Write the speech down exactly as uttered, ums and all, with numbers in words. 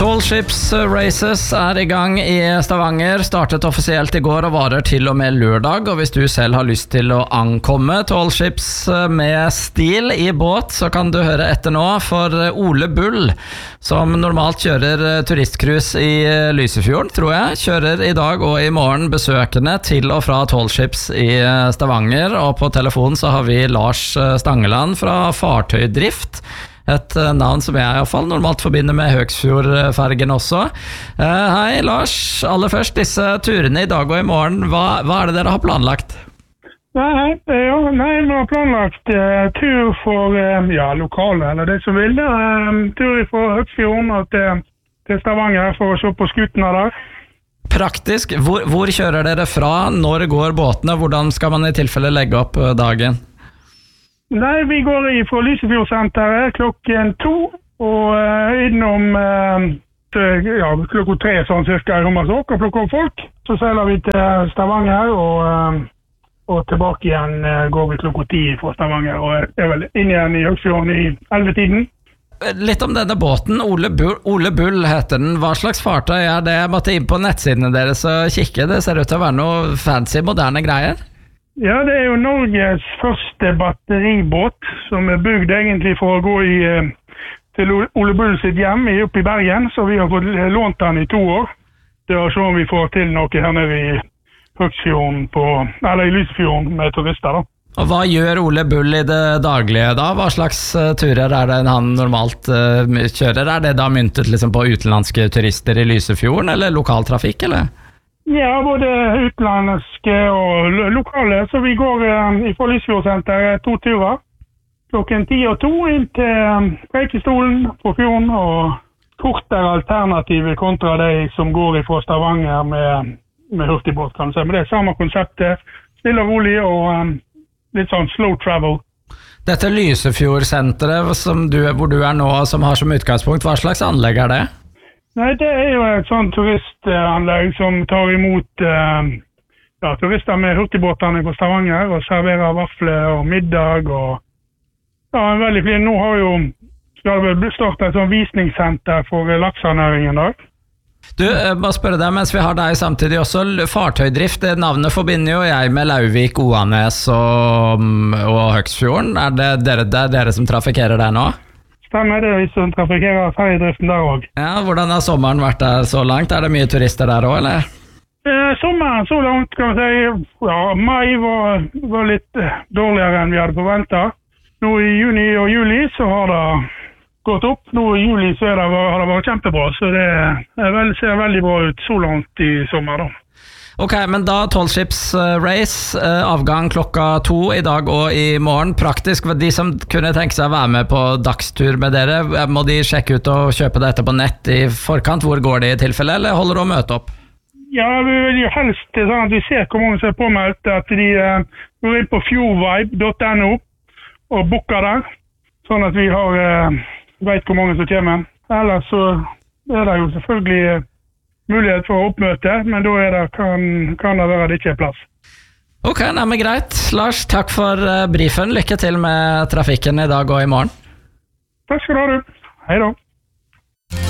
Tall Ships Races er i gang i Stavanger, startet offisielt i går og varer til og med lørdag, og hvis du selv har lyst til å ankomme Tall Ships med stil i båt, så kan du høre etter nå, for Ole Bull, som normalt kjører turistcruise i Lysefjorden, tror jeg, kjører i dag og i morgen besøkende til og fra Tall Ships i Stavanger, og på telefonen så har vi Lars Stangeland fra Fartøydrift, et navn som jeg i hvert fall normalt forbinder med Høgsfjordfergen også. Uh, hei Lars, aller først disse turene i dag og i morgen, hva, hva er det dere har planlagt? Nei, ja, nei vi har planlagt uh, tur for uh, ja, lokale, eller det som vil. Uh, tur fra Høgsfjorden til, til Stavanger for å se på skutene der. Praktisk, hvor, hvor kjører dere fra? Når går båtene? Hvordan skal man i tilfelle legge opp dagen? Nei, vi går i fra Lysefjordsenteret klokken to, og uh, innom uh, til, ja, klokken tre, sånn cirka i Hummersåk, og plukker opp folk. Så seiler vi til Stavanger, og, uh, og tilbake igjen uh, går vi klokken ti fra Stavanger, og er vel inn igjen i Høgsfjorden i elleve-tiden. Litt om denne båten, Ole Bull, Ole Bull heter den. Hva slags fartøy er det? Jeg måtte inn på nettsidene deres og kikke. Det ser ut til å være noe fancy, moderne greier. Ja, det er jo Norges første batteribåt, som er bygd egentlig for å gå i, til Ole Bull sitt hjem oppe i Bergen, så vi har fått lånt den i to år. Det er så om vi får til noe her nede i Høgsfjorden, på, eller i Lysefjorden med turister da. Og hva gjør Ole Bull i det daglige da? Hva slags turer er det han normalt uh, kjører? Er det da myntet liksom på utenlandske turister i Lysefjorden, eller lokaltrafikk, eller? Ja, både utenlandske og lokale, så vi går i fra Lysefjordsenteret to turer. Klokken ti og to inn til Preikestolen på fjorden, og kortere alternativer kontra de som går fra Stavanger med, med hurtigbåt, kan du si. Men det er samme konseptet, stille og rolig og um, litt sånn slow travel. Dette Lysefjordsenteret som du, hvor du er nå, som har som utgangspunkt, hva slags anlegg er det? Nei, det er jo et sånt turistanlegg som tar imot eh, ja, turister med hurtigbåtene på Stavanger og serverer vafler og middag og ja, veldig flink. Nå har jo skal det starte et sånt visningssenter for laksenæringen da. Du, jeg må spørre deg, mens vi har deg samtidig også, Fartøydrift, det navnet forbinder jo jeg med Lauvik, Oanes og, og Høgsfjorden. Er det dere, det er dere som trafikerer der nå? Stemmer, det er vi som trafikerer ferjedriften der også. Ja, hvordan har sommeren vært der så langt? Er det mye turister der også, eller? Eh, sommeren så langt, kan vi si, ja, mai var, var litt dårligere enn vi hadde forventet. Nå i juni og juli så har det gått opp. Nå i juli så det, har det vært kjempebra, så det vel, ser veldig bra ut så langt i sommer da. Ok, men da Tall Ships Race, avgang klokka to i dag og i morgen. Praktisk, de som kunne tenke seg å være med på dagstur med dere, må de sjekke ut og kjøpe dette på nett i forkant? Hvor går det i tilfelle, eller holder du å møte opp? Ja, vi vil jo helst sånn at vi ser hvor mange som er påmeldt, at de uh, går inn på fjordvibe punktum no og booker der, sånn at vi har, uh, vet hvor mange som kommer. Ellers så er det jo selvfølgelig uh, mulighet for oppmøte, men da er det, kan, kan det være at det ikke er plass. Ok, nei, men greit. Lars, takk for uh, briefen. Lykke til med trafikken i dag og i morgen. Takk skal du ha, du. Hei da.